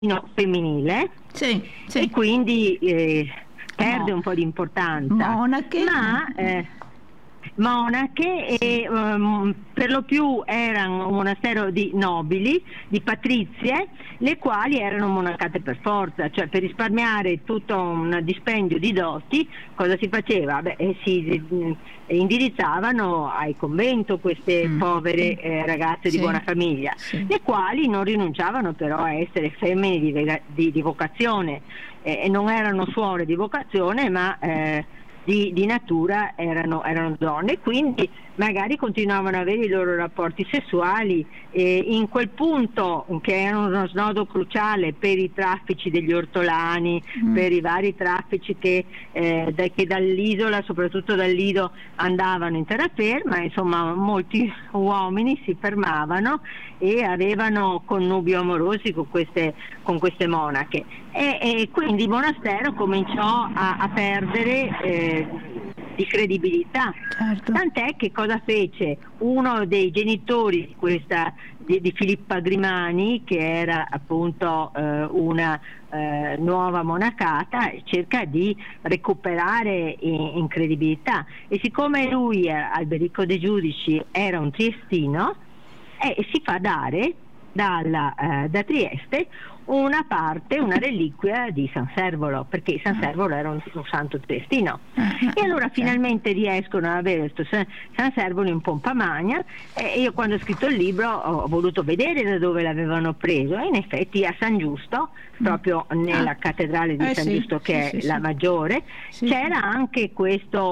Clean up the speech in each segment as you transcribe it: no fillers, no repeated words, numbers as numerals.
femminile, Sì, sì. e quindi perde un po' di importanza. Monache. Monache, e per lo più erano un monastero di nobili, di patrizie, le quali erano monacate per forza, cioè per risparmiare tutto un dispendio di doti, cosa si faceva? Si indirizzavano al convento queste povere ragazze di buona famiglia, le quali non rinunciavano però a essere femmine di vocazione, non erano suore di vocazione, ma di natura erano donne, quindi magari continuavano ad avere i loro rapporti sessuali, in quel punto che era uno snodo cruciale per i traffici degli ortolani, per i vari traffici che dall'isola, soprattutto dal Lido, andavano in terraferma. Insomma, molti uomini si fermavano e avevano connubio amorosi con queste monache, e quindi il monastero cominciò a perdere di credibilità. Certo. Tant'è che cosa fece uno dei genitori di Filippa Grimani, che era appunto una nuova monacata, cerca di recuperare in credibilità, e siccome lui, Alberico De Giudici, era un triestino, si fa dare da Trieste una reliquia di San Servolo, perché San Servolo era un santo triestino, e allora finalmente riescono ad avere questo San Servolo in pompa magna. E io, quando ho scritto il libro, ho voluto vedere da dove l'avevano preso, e in effetti a San Giusto, proprio nella cattedrale di San Giusto, che è la maggiore, c'era anche questa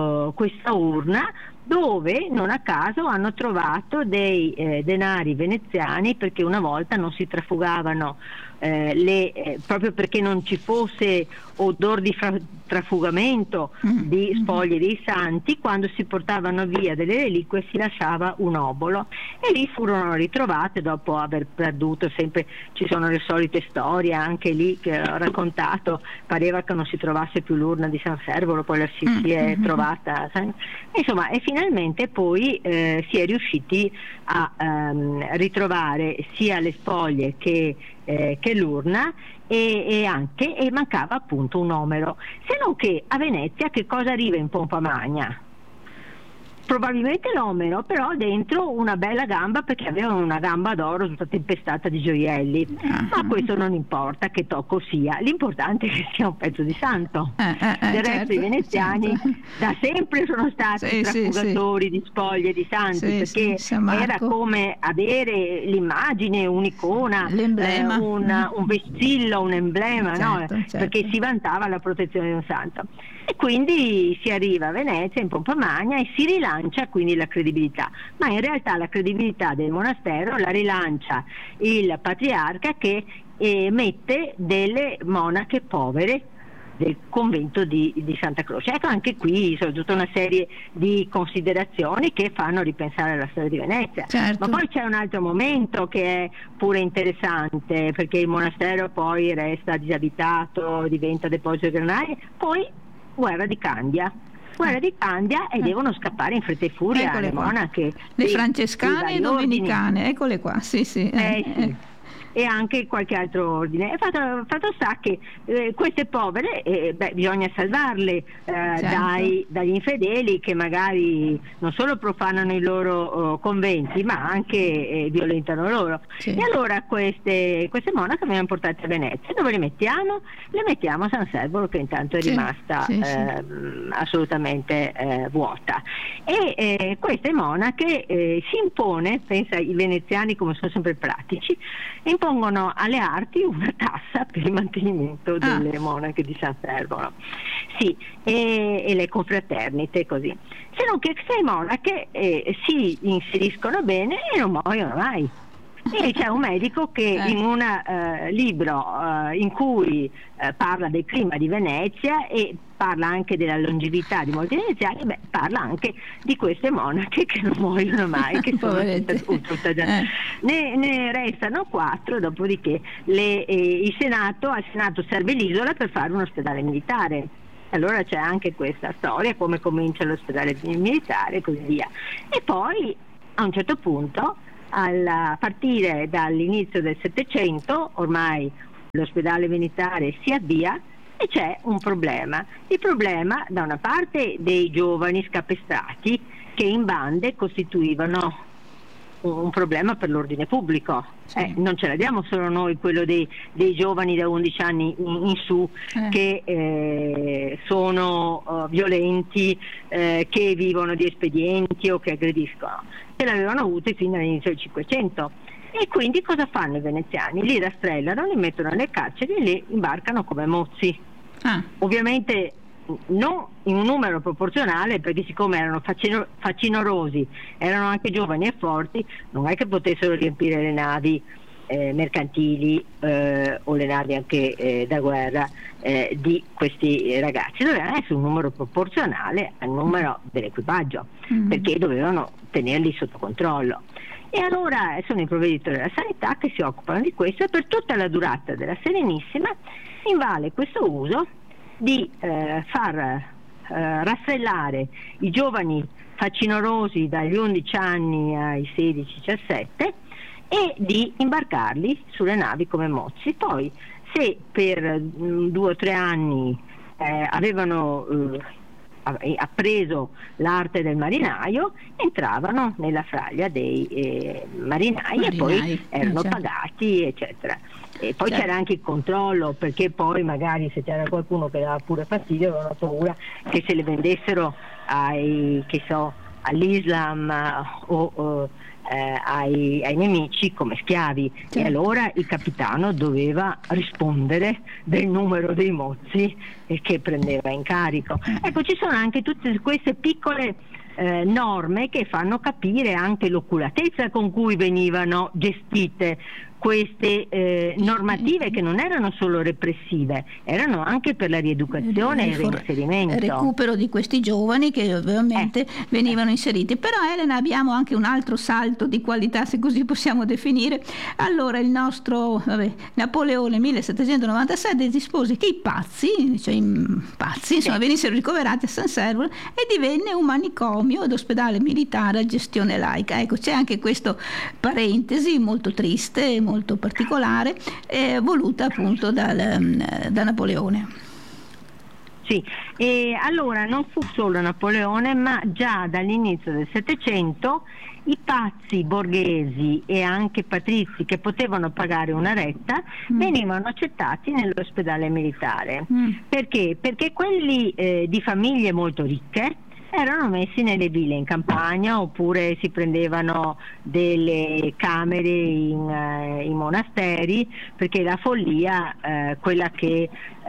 urna, dove non a caso hanno trovato dei denari veneziani, perché una volta non si trafugavano proprio perché non ci fosse odor di trafugamento di spoglie dei santi. Quando si portavano via delle reliquie si lasciava un obolo, e lì furono ritrovate dopo aver perduto. Sempre ci sono le solite storie, anche lì che ho raccontato, pareva che non si trovasse più l'urna di San Servolo, poi si è trovata, insomma, e finalmente poi si è riusciti a ritrovare sia le spoglie che l'urna, e mancava appunto un omero. Se non che a Venezia che cosa arriva in pompa magna? Probabilmente l'omero, però dentro una bella gamba, perché avevano una gamba d'oro tutta tempestata di gioielli. Ma questo non importa che tocco sia, l'importante è che sia un pezzo di santo. Del resto i veneziani da sempre sono stati trafugatori di spoglie di santi, perché era come avere l'immagine, un'icona, l'emblema, un vessillo, un emblema, perché si vantava la protezione di un santo. E quindi si arriva a Venezia in pompa magna e si rilancia quindi la credibilità, ma in realtà la credibilità del monastero la rilancia il patriarca, che mette delle monache povere del convento di Santa Croce. Ecco, anche qui sono tutta una serie di considerazioni che fanno ripensare alla storia di Venezia. Ma poi c'è un altro momento che è pure interessante, perché il monastero poi resta disabitato, diventa deposito di granarie, poi guerra di Candia, e devono scappare in fretta e furia le monache, le francescane e domenicane, eccole qua, sì. E anche qualche altro ordine. Fatto sta che queste povere bisogna salvarle dagli infedeli, che magari non solo profanano i loro conventi, ma anche violentano loro. E allora queste monache vengono portate a Venezia. Dove le mettiamo? Le mettiamo a San Servolo, che intanto è rimasta assolutamente vuota. E queste monache si impone, pensa, i veneziani come sono sempre pratici, impongono alle arti una tassa per il mantenimento delle monache di San Servolo, e le confraternite, così. Se non che queste monache si inseriscono bene e non muoiono mai. E c'è un medico che in un libro in cui parla del clima di Venezia e parla anche della longevità di molti veneziani, parla anche di queste monache che non muoiono mai, che sono ne restano 4, dopodiché al Senato serve l'isola per fare un ospedale militare. Allora c'è anche questa storia, come comincia l'ospedale militare e così via. E poi a un certo punto, a partire dall'inizio del Settecento, ormai l'ospedale militare si avvia e c'è un problema. Il problema, da una parte, dei giovani scapestrati che in bande costituivano un problema per l'ordine pubblico. Sì. Non ce l'abbiamo solo noi, quello dei giovani da 11 anni in su che sono violenti, che vivono di espedienti o che aggrediscono. Ce l'avevano avuti fin dall'inizio del Cinquecento. E quindi cosa fanno i veneziani? Li rastrellano, li mettono nelle carceri e li imbarcano come mozzi. Ovviamente non in un numero proporzionale, perché siccome erano facinorosi, erano anche giovani e forti, non è che potessero riempire le navi mercantili o le navi anche da guerra di questi ragazzi. Dovevano essere un numero proporzionale al numero dell'equipaggio, perché dovevano tenerli sotto controllo. E allora sono i provveditori della sanità che si occupano di questo, e per tutta la durata della Serenissima invale questo uso di far rastrellare i giovani facinorosi dagli 11 anni ai 16-17 e di imbarcarli sulle navi come mozzi. Poi, se per 2 o 3 anni avevano appreso l'arte del marinaio, entravano nella fraglia dei marinai e poi erano pagati, eccetera. E poi c'era anche il controllo, perché poi magari se c'era qualcuno che dava pure fastidio avevano paura che se le vendessero all'Islam o ai nemici come schiavi. E allora il capitano doveva rispondere del numero dei mozzi che prendeva in carico. Ecco, ci sono anche tutte queste piccole norme che fanno capire anche l'oculatezza con cui venivano gestite queste normative, che non erano solo repressive, erano anche per la rieducazione e il reinserimento. Il recupero di questi giovani che ovviamente venivano inseriti. Però, Elena, abbiamo anche un altro salto di qualità, se così possiamo definire. Allora, il nostro Napoleone 1797 dispose che i pazzi, insomma, venissero ricoverati a San Servo e divenne un manicomio ed ospedale militare a gestione laica. Ecco, c'è anche questo parentesi molto triste, molto particolare, voluta appunto da Napoleone. Sì, e allora non fu solo Napoleone, ma già dall'inizio del Settecento i pazzi borghesi e anche patrizi che potevano pagare una retta venivano accettati nell'ospedale militare. Perché? Perché quelli di famiglie molto ricche erano messi nelle ville in campagna, oppure si prendevano delle camere in monasteri, perché la follia, quella che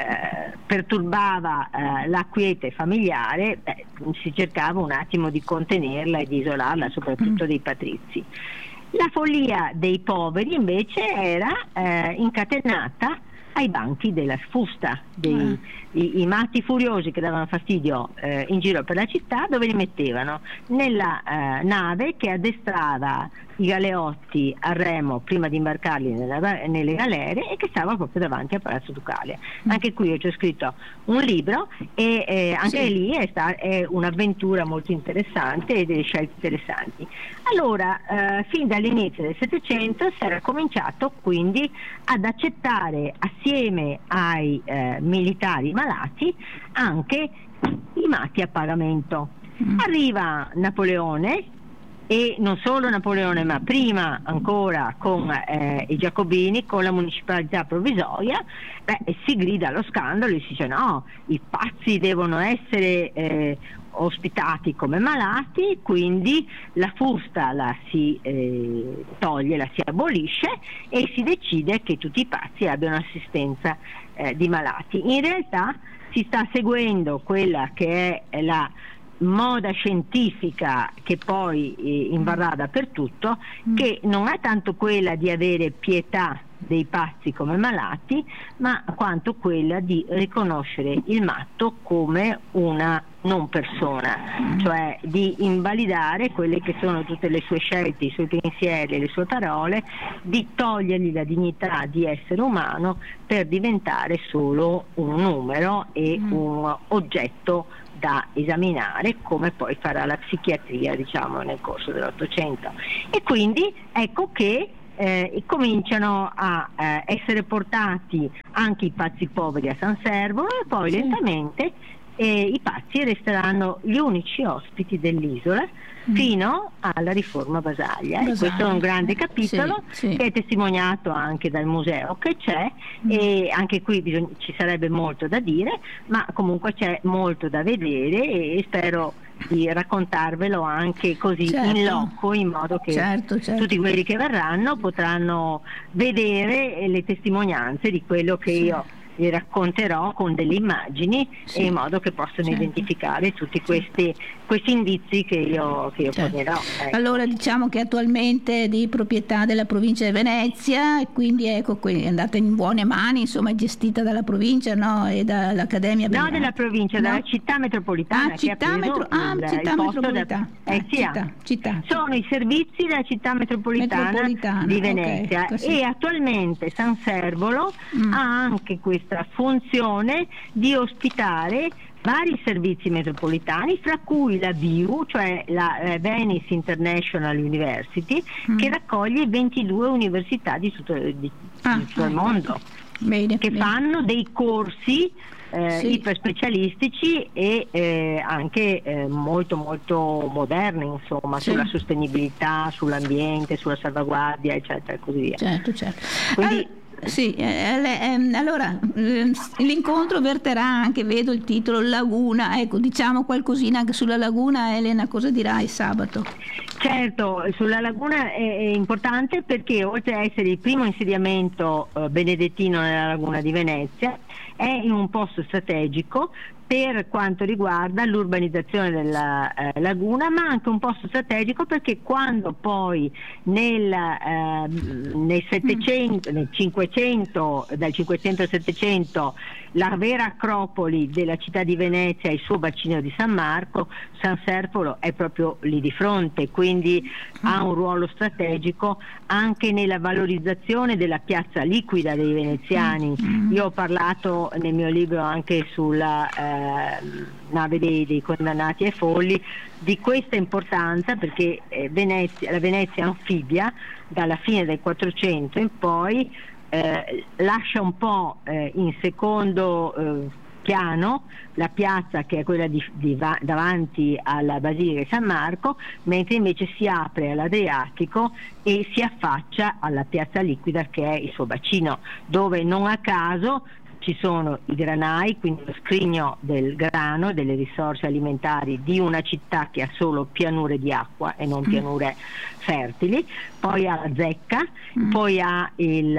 perturbava la quiete familiare, si cercava un attimo di contenerla e di isolarla, soprattutto dei patrizi. La follia dei poveri invece era incatenata ai banchi della fusta, i matti furiosi che davano fastidio in giro per la città, dove li mettevano nella nave che addestrava i galeotti a remo prima di imbarcarli nelle galere, e che stava proprio davanti al Palazzo Ducale. Anche qui io ci ho scritto un libro, e anche lì è un'avventura molto interessante e delle scelte interessanti. Allora, fin dall'inizio del Settecento si era cominciato quindi ad accettare, assieme ai militari malati, anche i matti a pagamento. Arriva Napoleone, e non solo Napoleone, ma prima ancora con i Giacobini, con la municipalità provvisoria, si grida allo scandalo e si dice no, i pazzi devono essere ospitati come malati, quindi la fusta la si toglie, la si abolisce, e si decide che tutti i pazzi abbiano assistenza di malati. In realtà si sta seguendo quella che è la moda scientifica, che poi invarrà dappertutto, che non è tanto quella di avere pietà dei pazzi come malati, ma quanto quella di riconoscere il matto come una non persona, cioè di invalidare quelle che sono tutte le sue scelte, i suoi pensieri e le sue parole, di togliergli la dignità di essere umano per diventare solo un numero e un oggetto da esaminare, come poi farà la psichiatria, diciamo, nel corso dell'Ottocento. E quindi ecco che cominciano a essere portati anche i pazzi poveri a San Servolo, e poi lentamente i pazzi resteranno gli unici ospiti dell'isola fino alla riforma Basaglia. E questo è un grande capitolo che è testimoniato anche dal museo che c'è, e anche qui ci sarebbe molto da dire, ma comunque c'è molto da vedere, e spero di raccontarvelo anche così in loco, in modo che tutti quelli che verranno potranno vedere le testimonianze di quello che io vi racconterò con delle immagini, e in modo che possano identificare tutti questi indizi che io fornirò. Ecco. Allora, diciamo che attualmente è di proprietà della provincia di Venezia, e quindi è andata in buone mani, insomma è gestita dalla provincia, no? E dall'Accademia Belle Arti. No, della provincia, dalla città metropolitana. Città metropolitana. Città. Sono i servizi della città metropolitana di Venezia, e attualmente San Servolo ha anche questa funzione di ospitare vari servizi metropolitani, fra cui la VIU, cioè la Venice International University, che raccoglie 22 università di tutto il mondo, che fanno dei corsi iperspecialistici e anche molto molto moderni, insomma, sulla sostenibilità, sull'ambiente, sulla salvaguardia, eccetera, e così via. Certo. Quindi, allora l'incontro verterà anche, vedo il titolo, Laguna, ecco, diciamo qualcosina anche sulla Laguna. Elena, cosa dirai sabato? Certo, sulla Laguna è importante perché, oltre a essere il primo insediamento benedettino nella Laguna di Venezia, è in un posto strategico per quanto riguarda l'urbanizzazione della laguna, ma anche un posto strategico perché quando poi nel 500, dal 500 al 700, la vera acropoli della città di Venezia è il suo bacino di San Marco, San Servolo è proprio lì di fronte, quindi ha un ruolo strategico anche nella valorizzazione della piazza liquida dei veneziani. Io ho parlato nel mio libro anche sulla nave dei condannati ai folli di questa importanza, perché la Venezia anfibia dalla fine del 400 in poi lascia un po' in secondo piano la piazza, che è quella davanti alla Basilica di San Marco, mentre invece si apre all'Adriatico e si affaccia alla piazza liquida, che è il suo bacino, dove non a caso ci sono i granai, quindi lo scrigno del grano, delle risorse alimentari di una città che ha solo pianure di acqua e non pianure fertili, poi ha la zecca, poi ha il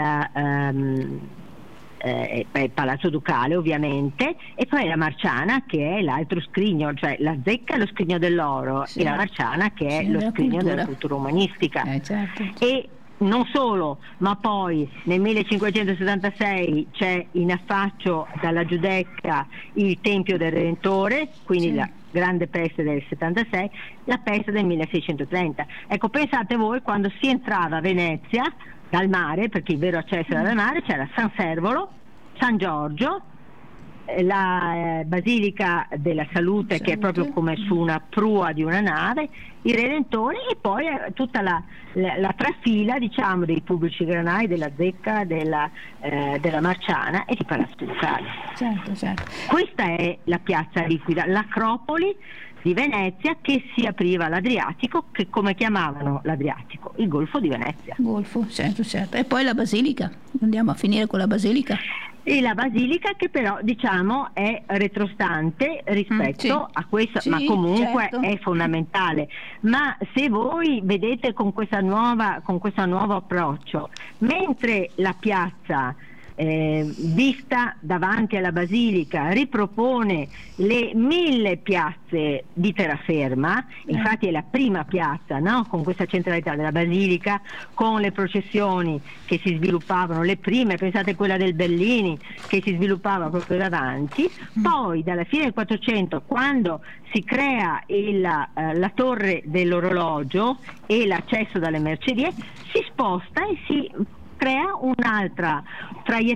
Palazzo Ducale ovviamente, e poi la Marciana, che è l'altro scrigno, cioè la zecca è lo scrigno dell'oro e la Marciana che è lo scrigno della cultura umanistica. E non solo, ma poi nel 1576 c'è in affaccio dalla Giudecca il Tempio del Redentore, quindi la grande peste del 76, la peste del 1630. Ecco, pensate voi, quando si entrava a Venezia dal mare, perché il vero accesso era dal mare, c'era San Servolo, San Giorgio, la Basilica della Salute, che è proprio come su una prua di una nave, il Redentore, e poi tutta la trafila, diciamo, dei pubblici granai, della zecca, della Marciana e di Palazzo Ducale. Certo. Questa è la piazza liquida, l'acropoli di Venezia, che si apriva all'Adriatico, che come chiamavano l'Adriatico? Il Golfo di Venezia. Golfo, certo. E poi la Basilica, andiamo a finire con la Basilica. E la Basilica, che però diciamo è retrostante rispetto a questo, ma comunque è fondamentale. Ma se voi vedete con questo nuovo approccio, mentre la piazza vista davanti alla Basilica ripropone le 1000 piazze di terraferma, infatti è la prima piazza, no? Con questa centralità della Basilica, con le processioni che si sviluppavano, le prime, pensate quella del Bellini che si sviluppava proprio davanti. Poi dalla fine del 400, quando si crea la torre dell'orologio e l'accesso dalle mercerie, si sposta e si crea un'altra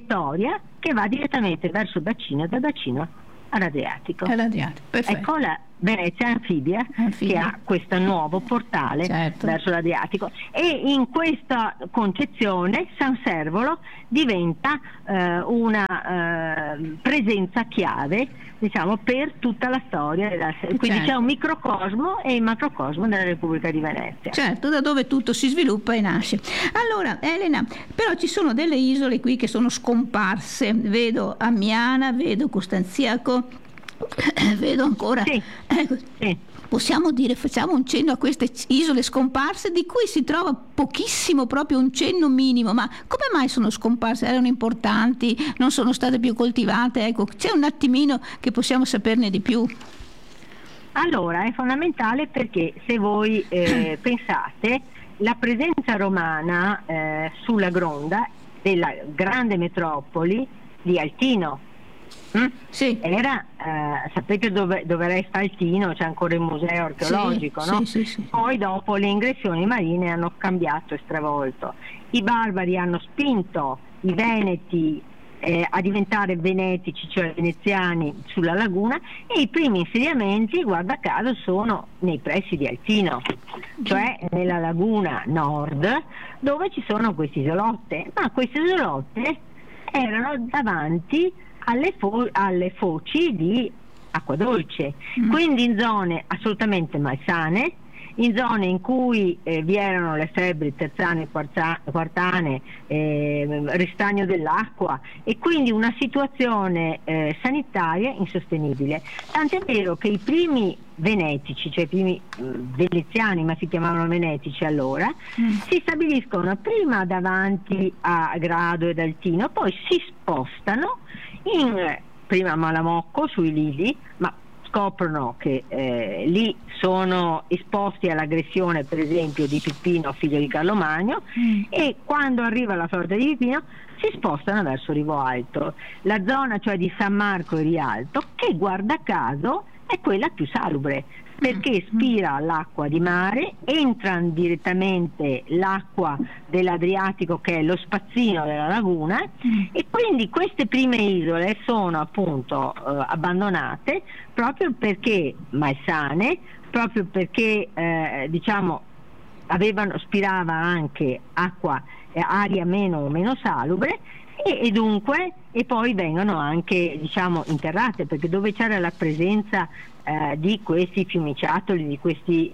traiettoria che va direttamente verso il bacino, dal bacino all'Adriatico. Perfetto. Ecco Venezia Anfibia, che ha questo nuovo portale, certo, verso l'Adriatico, e in questa concezione San Servolo diventa una presenza chiave, diciamo, per tutta la storia quindi certo, c'è un microcosmo e il macrocosmo della Repubblica di Venezia. Certo, da dove tutto si sviluppa e nasce. Allora, Elena, però ci sono delle isole qui che sono scomparse, vedo Amiana, vedo Costanziaco, vedo ancora, sì, sì. Possiamo dire, facciamo un cenno a queste isole scomparse di cui si trova pochissimo, proprio un cenno minimo, ma come mai sono scomparse? Erano importanti, non sono state più coltivate? Ecco, c'è un attimino che possiamo saperne di più. Allora, è fondamentale perché se voi pensate, la presenza romana sulla Gronda della grande metropoli di Altino, sì, era, sapete dove resta Altino? C'è ancora il museo archeologico, sì, no? Sì. Poi dopo le ingressioni marine hanno cambiato e stravolto. I barbari hanno spinto i veneti a diventare venetici, cioè veneziani, sulla laguna, e i primi insediamenti, guarda caso, sono nei pressi di Altino, cioè nella laguna nord, dove ci sono queste isolotte, ma queste isolotte erano davanti alle foci di acqua dolce, quindi in zone assolutamente malsane, in zone in cui vi erano le febbri terzane e quartane, ristagno dell'acqua, e quindi una situazione sanitaria insostenibile. Tant'è vero che i primi venetici, cioè i primi veneziani, ma si chiamavano venetici allora, si stabiliscono prima davanti a Grado ed Altino, poi si spostano prima a Malamocco sui lidi, ma scoprono che lì sono esposti all'aggressione, per esempio, di Pipino, figlio di Carlo Magno, e quando arriva la flotta di Pipino si spostano verso Rivo Alto, la zona cioè di San Marco e Rialto, che guarda caso è quella più salubre, perché spira l'acqua di mare, entra direttamente l'acqua dell'Adriatico, che è lo spazzino della laguna, e quindi queste prime isole sono appunto abbandonate proprio perché malsane, proprio perché diciamo spirava anche acqua, aria meno salubre, e dunque, e poi vengono anche, diciamo, interrate, perché dove c'era la presenza di questi fiumiciattoli, di questi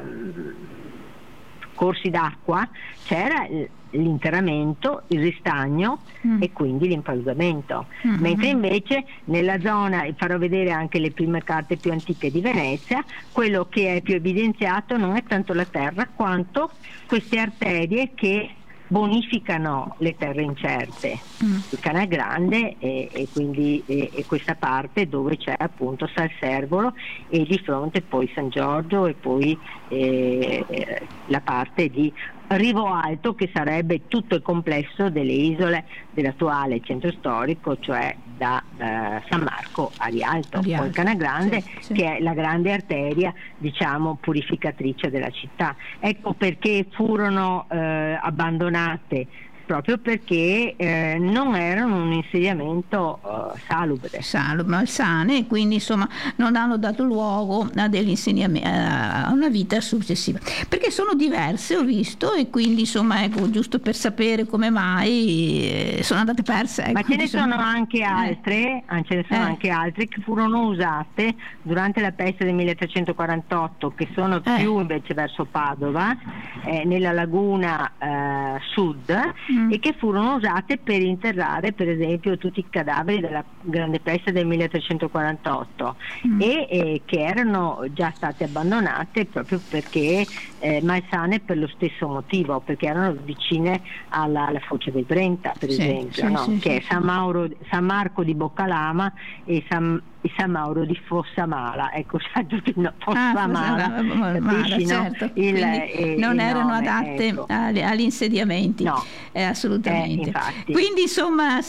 corsi d'acqua, c'era l'interramento, il ristagno e quindi l'impaludamento, mentre invece nella zona, e farò vedere anche le prime carte più antiche di Venezia, quello che è più evidenziato non è tanto la terra quanto queste arterie che bonificano le terre incerte, il Canal Grande e quindi questa parte dove c'è appunto San Servolo, e di fronte poi San Giorgio, e poi la parte di Rivo Alto, che sarebbe tutto il complesso delle isole dell'attuale centro storico, cioè da San Marco a Rialto, poi il Canal Grande, sì. Che è la grande arteria, diciamo, purificatrice della città. Ecco perché furono abbandonate, proprio perché non erano un insediamento salubre, malsane, e quindi insomma non hanno dato luogo a una vita successiva, perché sono diverse, ho visto, e quindi insomma, ecco, giusto per sapere come mai sono andate perse, ecco, ma ce ne sono anche altre, anche altre che furono usate durante la peste del 1348, che sono più invece verso Padova, nella laguna sud, e che furono usate per interrare, per esempio, tutti i cadaveri della grande peste del 1348, e che erano già state abbandonate proprio perché malsane, per lo stesso motivo, perché erano vicine alla foce del Brenta, per esempio, che è San Marco di Boccalama e San Mauro di Fossamala, ecco, Fossamala, capisci, certo. Non erano adatte, ecco, agli insediamenti, no, assolutamente. Quindi insomma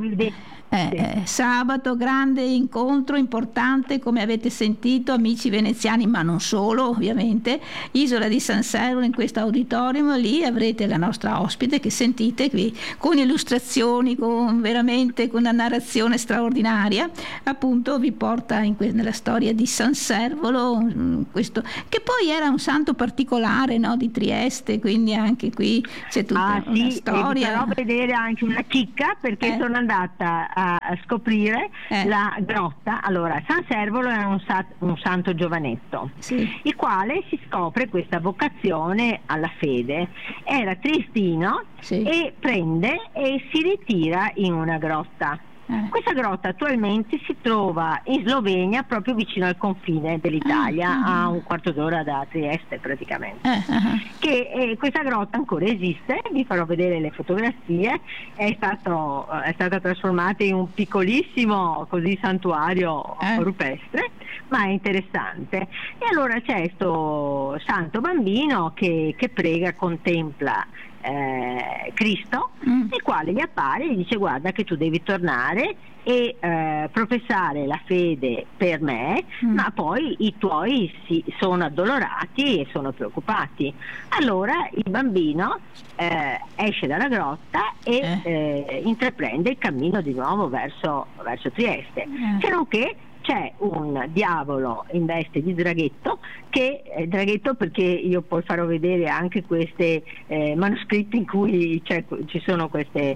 sabato grande incontro importante, come avete sentito, amici veneziani, ma non solo, ovviamente, Isola di San Servolo, in questo auditorium. Lì avrete la nostra ospite che sentite qui, con illustrazioni, con una narrazione straordinaria, appunto vi porta nella storia di San Servolo, questo, che poi era un santo particolare, no, di Trieste, quindi anche qui c'è tutta una storia. E vi farò vedere anche una chicca, perché sono andata a scoprire la grotta. Allora, San Servolo era un santo giovanetto, il quale si scopre questa vocazione alla fede. Era triestino e prende e si ritira in una grotta. Questa grotta attualmente si trova in Slovenia, proprio vicino al confine dell'Italia, a un quarto d'ora da Trieste praticamente. Questa grotta ancora esiste, vi farò vedere le fotografie. È stata trasformata in un piccolissimo santuario rupestre, ma è interessante. E allora c'è questo santo bambino che prega, contempla Cristo, il quale gli appare e gli dice: guarda che tu devi tornare e professare la fede per me, ma poi i tuoi sono addolorati e sono preoccupati. Allora il bambino esce dalla grotta e intraprende il cammino di nuovo verso Trieste, se non che c'è un diavolo in veste di draghetto, draghetto perché io poi farò vedere anche questi manoscritti in cui ci sono questi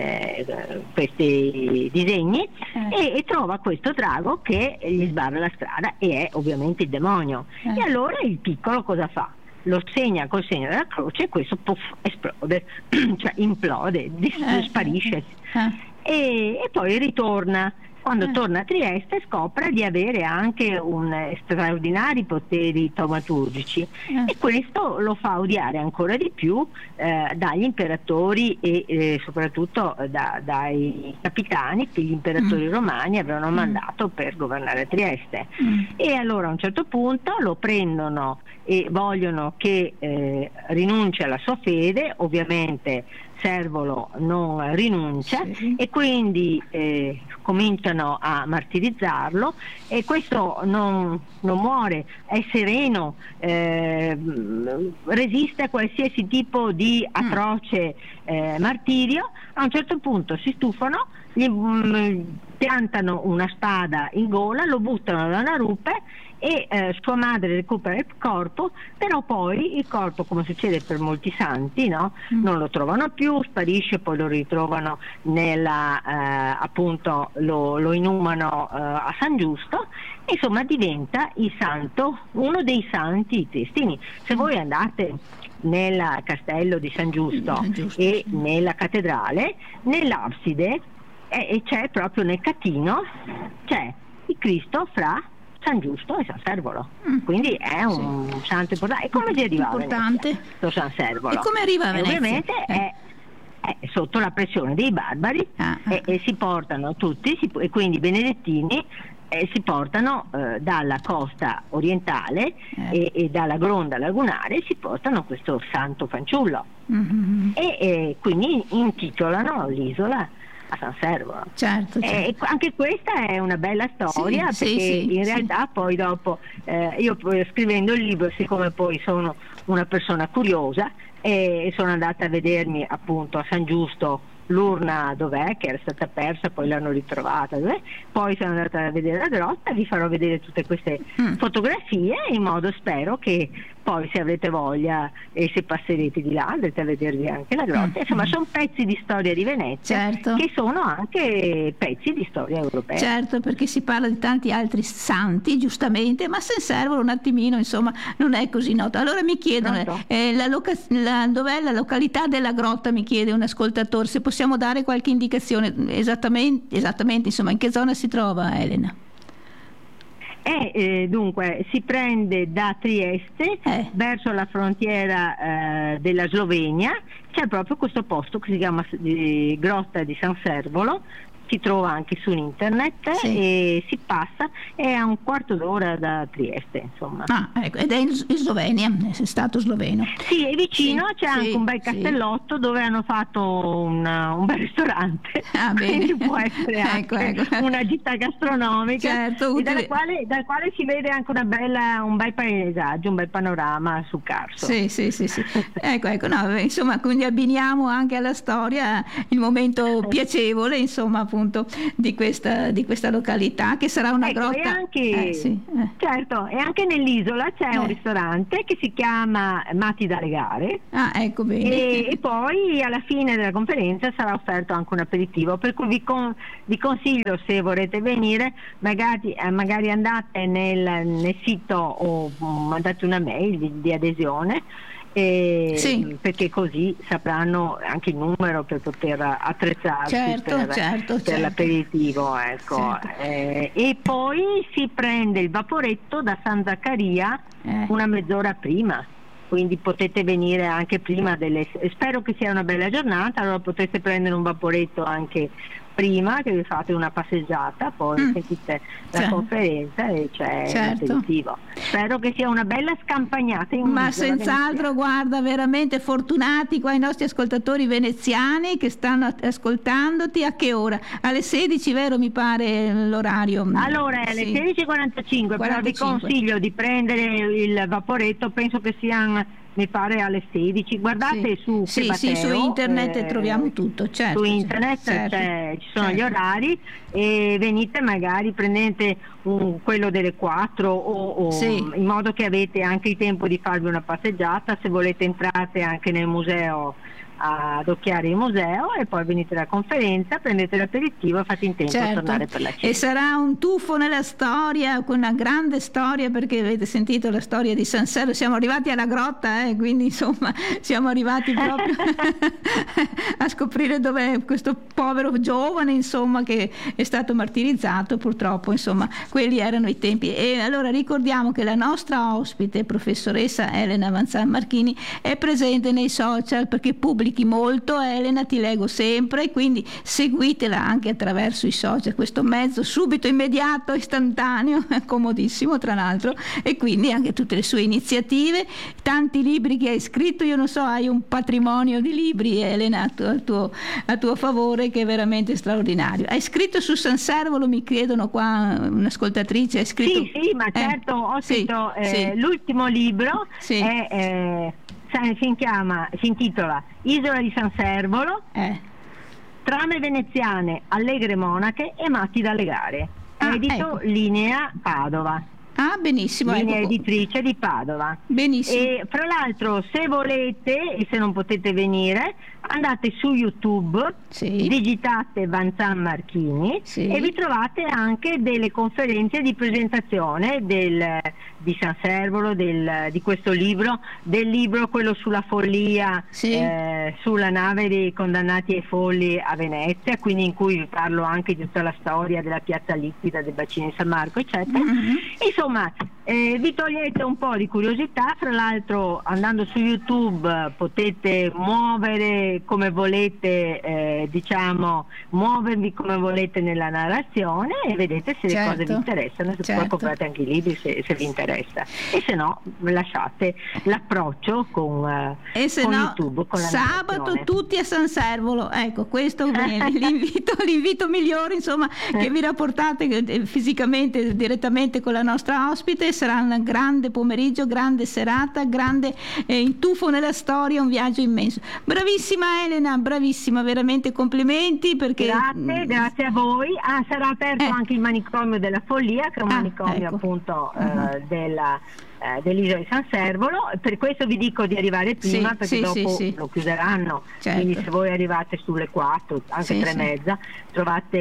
disegni, e trova questo drago che gli sbarra la strada, e è ovviamente il demonio. E allora il piccolo cosa fa? Lo segna col segno della croce, e questo esplode, cioè implode, sparisce, e poi ritorna. Quando torna a Trieste scopre di avere anche straordinari poteri taumaturgici, e questo lo fa odiare ancora di più dagli imperatori e soprattutto dai capitani che gli imperatori romani avevano mandato per governare Trieste. E allora a un certo punto lo prendono e vogliono che rinunci alla sua fede. Ovviamente Servolo non rinuncia, e quindi cominciano a martirizzarlo, e questo non muore, è sereno, resiste a qualsiasi tipo di atroce martirio. A un certo punto si stufano, gli piantano una spada in gola, lo buttano da una rupe, e sua madre recupera il corpo, però poi il corpo, come succede per molti santi, no? Non lo trovano più, sparisce, poi lo ritrovano appunto lo inumano a San Giusto, e insomma diventa uno dei santi triestini. Se voi andate nel castello di San Giusto e nella cattedrale, nell'abside c'è proprio nel catino c'è il Cristo fra San Giusto e San Servolo, quindi è un santo importante. E come si arriva a Venezia, San Servolo? E come arriva a Venezia? Ovviamente è sotto la pressione dei barbari, e si portano tutti, e quindi i benedettini si portano dalla costa orientale e dalla gronda lagunare, si portano questo santo fanciullo, e quindi intitolano l'isola a San Servolo. Certo. Anche questa è una bella storia, perché in realtà poi dopo io scrivendo il libro, siccome poi sono una persona curiosa, sono andata a vedermi appunto a San Giusto l'urna dov'è, che era stata persa, poi l'hanno ritrovata, poi sono andata a vedere la grotta. Vi farò vedere tutte queste fotografie, in modo, spero che poi, se avrete voglia e se passerete di là, andrete a vedervi anche la grotta. Insomma, sono pezzi di storia di Venezia, che sono anche pezzi di storia europea. Certo, perché si parla di tanti altri santi, giustamente, ma San Servolo un attimino, insomma, non è così noto. Allora mi chiedono dov'è la località della grotta, mi chiede un ascoltatore, se possiamo dare qualche indicazione esattamente, insomma, in che zona si trova, Elena? Dunque si prende da Trieste verso la frontiera della Slovenia. C'è proprio questo posto che si chiama Grotta di San Servolo, si trova anche su internet, e si passa, è a un quarto d'ora da Trieste, insomma. Ecco, ed è in Slovenia, è stato sloveno. Sì, e vicino c'è anche un bel castellotto dove hanno fatto un bel ristorante, quindi può essere anche una gita gastronomica, dal quale si vede anche un bel paesaggio, un bel panorama su Carso. Sì. Ecco, no, insomma, quindi abbiniamo anche alla storia il momento piacevole, insomma, appunto di questa località, che sarà una grotta. E anche, certo, e anche nell'isola c'è un ristorante che si chiama Matti dalle Gare. Ah, ecco, bene. E poi alla fine della conferenza sarà offerto anche un aperitivo, per cui vi consiglio, se vorrete venire, magari andate nel sito o mandate una mail di adesione, perché così sapranno anche il numero per poter attrezzarsi per l'aperitivo, ecco. Certo. E poi si prende il vaporetto da San Zaccaria una mezz'ora prima, quindi potete venire anche prima spero che sia una bella giornata, allora potrete prendere un vaporetto anche prima, che vi fate una passeggiata, poi sentite la conferenza e c'è l'aperitivo. Spero che sia una bella scampagnata ma senz'altro, guarda, veramente fortunati qua i nostri ascoltatori veneziani che stanno ascoltandoti. A che ora? Alle 16, vero, mi pare l'orario? Allora è alle 16:45, però vi consiglio di prendere il vaporetto, penso che siano, mi pare, alle 16. Guardate su Cebateo, su internet troviamo tutto, certo. Su internet ci sono gli orari, e venite, magari prendete quello delle 4 o in modo che avete anche il tempo di farvi una passeggiata. Se volete entrate anche nel museo ad occhiare il museo, e poi venite alla conferenza, prendete l'aperitivo e fate in tempo a tornare per la cena. E sarà un tuffo nella storia, con una grande storia, perché avete sentito la storia di San Servo, siamo arrivati alla grotta, quindi insomma siamo arrivati proprio a scoprire dov'è questo povero giovane, insomma, che è stato martirizzato, purtroppo, insomma quelli erano i tempi. E allora ricordiamo che la nostra ospite, professoressa Elena Avanzan Marchini, è presente nei social perché pubblica molto. Elena, ti leggo sempre, quindi seguitela anche attraverso i social, questo mezzo subito, immediato, istantaneo, comodissimo tra l'altro, e quindi anche tutte le sue iniziative, tanti libri che hai scritto. Io non so, hai un patrimonio di libri, Elena, a tuo favore, che è veramente straordinario. Hai scritto su San Servolo, mi chiedono qua un'ascoltatrice, hai scritto... Sì, ma certo, ho scritto l'ultimo libro, si intitola Isola di San Servolo, trame veneziane, allegre monache e matti dalle gare, edito Linea Padova. Ah, benissimo. Linea editrice di Padova. Benissimo. E fra l'altro, se volete e se non potete venire, andate su YouTube, digitate Vanzan Marchini e vi trovate anche delle conferenze di presentazione di San Servolo, di questo libro, del libro quello sulla follia, sulla nave dei condannati ai folli a Venezia, quindi in cui vi parlo anche di tutta la storia della piazza liquida, del bacino di San Marco, eccetera. Insomma, vi togliete un po' di curiosità. Fra l'altro, andando su YouTube potete muovere come volete, muovervi come volete nella narrazione, e vedete se le cose vi interessano, se poi comprate anche i libri se vi interessa, e se no lasciate l'approccio con YouTube, con la sabato narrazione. Tutti a San Servolo, ecco, questo è l'invito migliore, insomma, che vi rapportate fisicamente direttamente con la nostra ospite. Sarà un grande pomeriggio, grande serata, grande intuffo nella storia, un viaggio immenso. Bravissima Elena, bravissima, veramente complimenti, perché grazie a voi. Sarà aperto anche il manicomio della follia, che è un manicomio appunto dell'isola di San Servolo. Per questo vi dico di arrivare prima, perché dopo lo chiuderanno, quindi se voi arrivate sulle 4, anche 3:30, trovate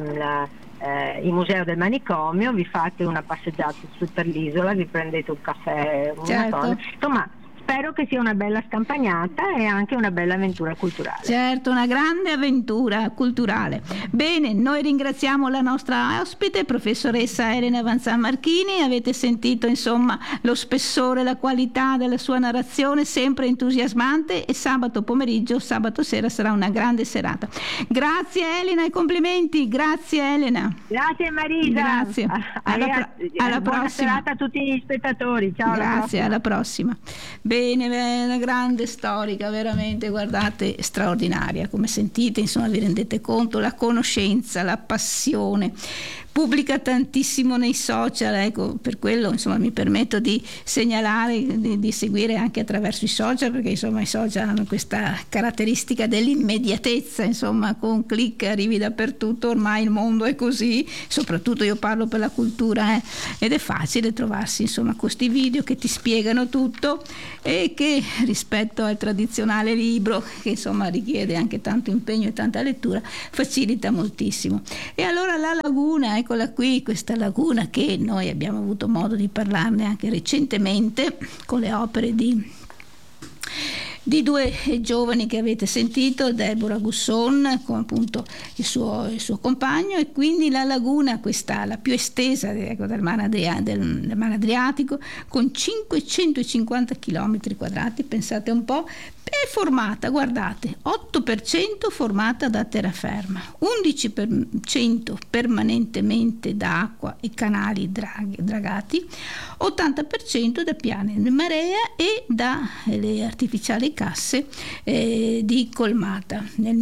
il museo del manicomio, vi fate una passeggiata su per l'isola, vi prendete un caffè, insomma spero che sia una bella scampagnata e anche una bella avventura culturale. Certo, una grande avventura culturale. Bene, noi ringraziamo la nostra ospite, professoressa Elena Avanzan Marchini. Avete sentito insomma lo spessore, la qualità della sua narrazione, sempre entusiasmante, e sabato sera sarà una grande serata. Grazie Elena e complimenti. Grazie Elena. Grazie Marisa. Grazie. Alla Buona prossima. serata a tutti gli spettatori. Ciao. Grazie, alla prossima. Bene. bene, è una grande storica, veramente, guardate, straordinaria, come sentite, insomma, vi rendete conto, la conoscenza, la passione. Pubblica tantissimo nei social, ecco, per quello insomma mi permetto di segnalare, di seguire anche attraverso i social, perché insomma i social hanno questa caratteristica dell'immediatezza, insomma con click arrivi dappertutto, ormai il mondo è così, soprattutto io parlo per la cultura, ed è facile trovarsi insomma questi video che ti spiegano tutto e che rispetto al tradizionale libro, che insomma richiede anche tanto impegno e tanta lettura, facilita moltissimo. E allora la laguna, eccola qui, questa laguna che noi abbiamo avuto modo di parlarne anche recentemente con le opere di due giovani che avete sentito, Deborah Gusson con appunto il suo compagno, e quindi la laguna, questa la più estesa, ecco, del Mar Adriatico, con 550 km quadrati, pensate un po', è formata, guardate, 8% formata da terraferma, 11% permanentemente da acqua e canali dragati, 80% da piani di marea e dalle artificiali casse di colmata. Nel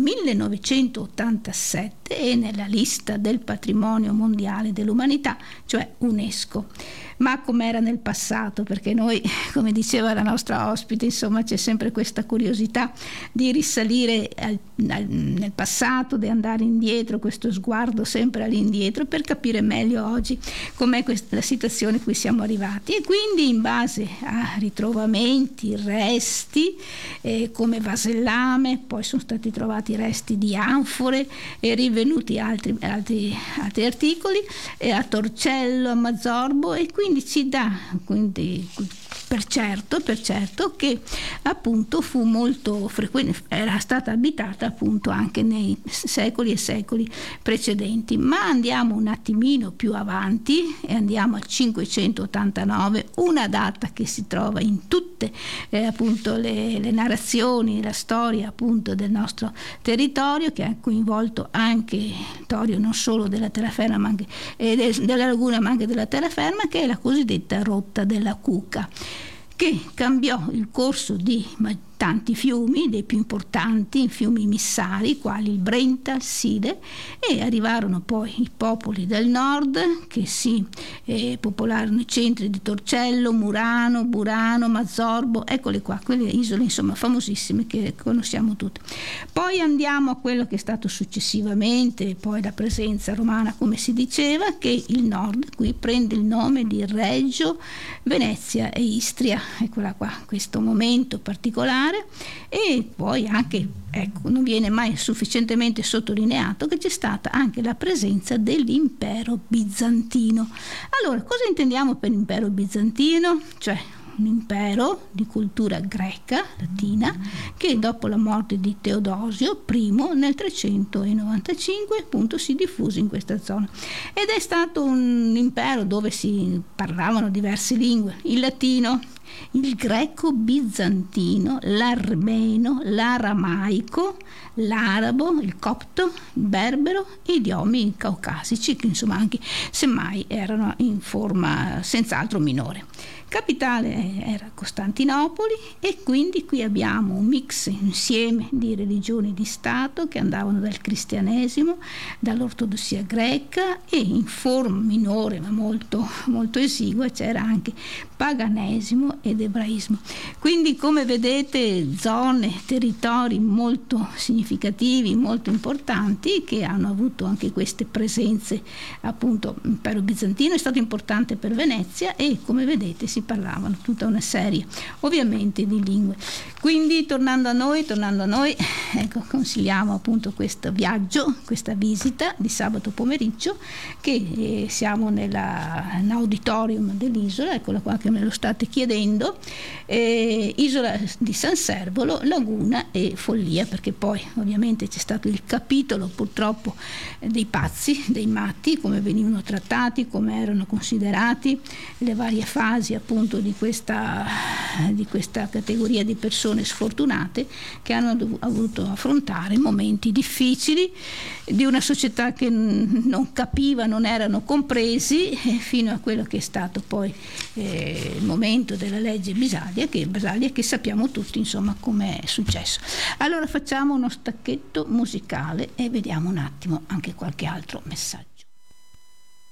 1987 è nella lista del patrimonio mondiale dell'umanità, cioè UNESCO. Ma com'era nel passato, perché noi, come diceva la nostra ospite, insomma c'è sempre questa curiosità di risalire nel passato, di andare indietro, questo sguardo sempre all'indietro per capire meglio oggi com'è la situazione a cui siamo arrivati, e quindi in base a ritrovamenti, resti come vasellame, poi sono stati trovati resti di anfore e rivenuti altri articoli, a Torcello, a Mazzorbo, e quindi ci dà per certo che appunto fu molto frequente, era stata abitata appunto anche nei secoli e secoli precedenti. Ma andiamo un attimino più avanti e andiamo al 589, una data che si trova in tutte appunto le narrazioni, la storia appunto del nostro territorio, che ha coinvolto anche il territorio non solo della terraferma ma anche della laguna ma anche della terraferma, che è la cosiddetta rotta della Cuca, che cambiò il corso di tanti fiumi, dei più importanti, fiumi missari, quali il Brenta, il Side, e arrivarono poi i popoli del nord che si popolarono i centri di Torcello, Murano, Burano, Mazzorbo, eccole qua, quelle isole insomma famosissime che conosciamo tutte. Poi andiamo a quello che è stato successivamente, poi la presenza romana, come si diceva, che il nord qui prende il nome di Reggio, Venezia e Istria, eccola qua, questo momento particolare. E poi anche, ecco, non viene mai sufficientemente sottolineato che c'è stata anche la presenza dell'impero bizantino. Allora, cosa intendiamo per impero bizantino? Cioè un impero di cultura greca, latina, che dopo la morte di Teodosio I nel 395 appunto si diffuse in questa zona, ed è stato un impero dove si parlavano diverse lingue: il latino, il greco bizantino, l'armeno, l'aramaico, l'arabo, il copto, il berbero e idiomi caucasici, che insomma anche semmai erano in forma senz'altro minore. Capitale era Costantinopoli, e quindi qui abbiamo un mix insieme di religioni di Stato che andavano dal cristianesimo, dall'ortodossia greca, e in forma minore ma molto, molto esigua c'era anche paganesimo ed ebraismo. Quindi, come vedete, zone, territori molto significativi, molto importanti, che hanno avuto anche queste presenze. Appunto l'impero bizantino è stato importante per Venezia, e come vedete si parlavano tutta una serie ovviamente di lingue. Quindi tornando a noi, ecco, consigliamo appunto questo viaggio, questa visita di sabato pomeriggio, che siamo nell'auditorium dell'isola, eccola qua che me lo state chiedendo, isola di San Servolo, laguna e follia, perché poi ovviamente c'è stato il capitolo purtroppo dei pazzi, dei matti, come venivano trattati, come erano considerati, le varie fasi appunto di questa categoria di persone sfortunate che hanno dovuto affrontare momenti difficili di una società che non capiva, non erano compresi, fino a quello che è stato poi il momento della della legge Bisaglia, che sappiamo tutti insomma come è successo. Allora facciamo uno stacchetto musicale e vediamo un attimo anche qualche altro messaggio.